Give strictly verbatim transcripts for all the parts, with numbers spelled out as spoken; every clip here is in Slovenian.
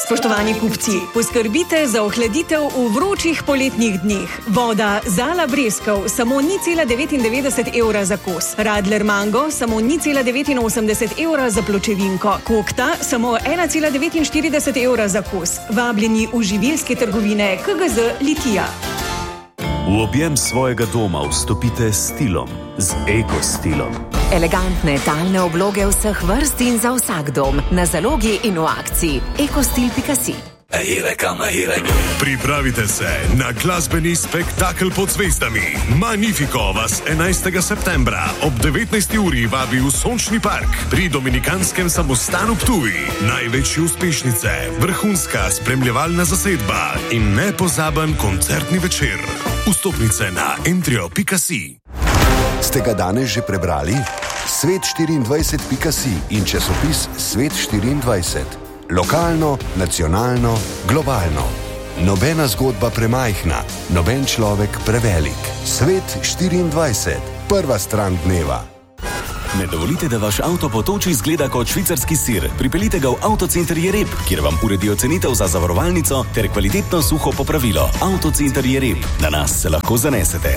Spoštovani kupci, poskrbite za ohladitev v vročih poletnih dneh. Voda Zala Breskov samo nič cela devetindevetdeset evra za kos. Radler Mango samo nič cela devetinosemdeset evra za pločevinko. Kokta samo ena cela devetinštirideset evra za kos. Vabljeni v živilske trgovine K G Z Litija. V objem svojega doma vstopite s stilom, z ekostilom. Elegantne talne obloge vseh vrst in za vsak dom. Na zalogi in v akciji. ekostil pika si. Pripravite se na glasbeni spektakel pod zvezdami. Magnifico vas enajstega septembra ob devetnajsti uri vabi v Sončni park pri Dominikanskem samostanu Ptuj. Največje uspešnice, vrhunska spremljevalna zasedba in nepozaben koncertni večer. Vstopnice na entrio pika si. Ste ga danes že prebrali? svet štiriindvajset pika si in časopis Svet štiriindvajset. Lokalno, nacionalno, globalno. Nobena zgodba premajhna, noben človek prevelik. Svet štiriindvajset. Prva stran dneva. Ne dovolite, da vaš avto po toči izgleda kot švicarski sir. Pripeljite ga v Avtocenter Jereb, kjer vam uredijo cenitev za zavarovalnico ter kvalitetno suho popravilo. Avtocenter Jereb. Na nas se lahko zanesete.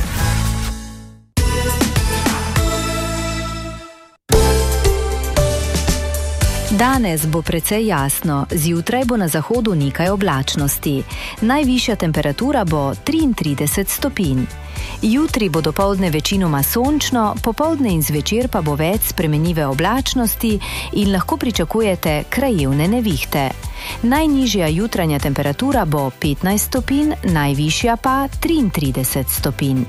Danes bo precej jasno, zjutraj bo na zahodu nekaj oblačnosti. Najvišja temperatura bo triintrideset stopinj. Jutri bo dopoldne večinoma sončno, popoldne in zvečer pa bo več spremenljive oblačnosti in lahko pričakujete krajevne nevihte. Najnižja jutranja temperatura bo petnajst stopinj, najvišja pa triintrideset stopinj.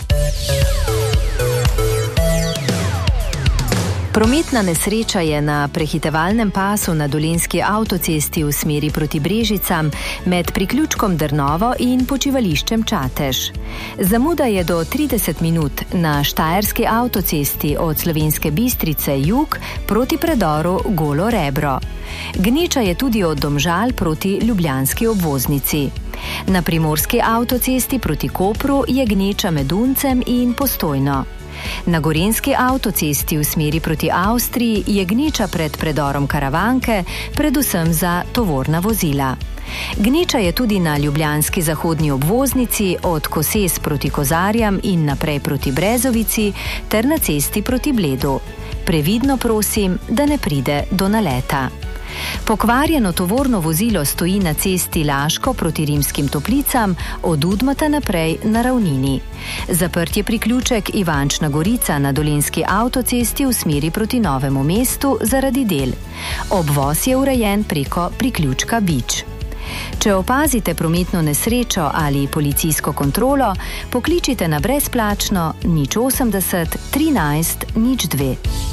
Prometna nesreča je na prehitevalnem pasu na Dolenjski avtocesti v smeri proti Brežicam med priključkom Drnovo in počivališčem Čatež. Zamuda je do trideset minut na Štajerski avtocesti od Slovenske Bistrice jug proti predoru Golo Rebro. Gneča je tudi od Domžal proti ljubljanski obvoznici. Na Primorski avtocesti proti Kopru je gneča med Uncem in Postojno. Na Gorenjski avtocesti v smeri proti Avstriji je gneča pred predorom Karavanke, predvsem za tovorna vozila. Gneča je tudi na ljubljanski zahodni obvoznici od Koses proti Kozarjam in naprej proti Brezovici ter na cesti proti Bledu. Previdno prosim, da ne pride do naleta. Pokvarjeno tovorno vozilo stoji na cesti Laško proti Rimskim Toplicam, od Udmata naprej na ravnini. Zaprt je priključek Ivančna Gorica na Dolenjski avtocesti v smeri proti Novemu mestu zaradi del. Obvoz je urejen preko priključka Bič. Če opazite prometno nesrečo ali policijsko kontrolo, pokličite na brezplačno nič osemdeset trinajst nič dve.